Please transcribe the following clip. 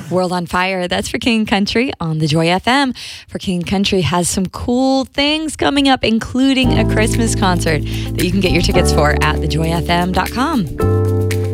World on Fire. That's for King Country on the Joy FM. For King Country has some cool things coming up, including a Christmas concert that you can get your tickets for at thejoyfm.com.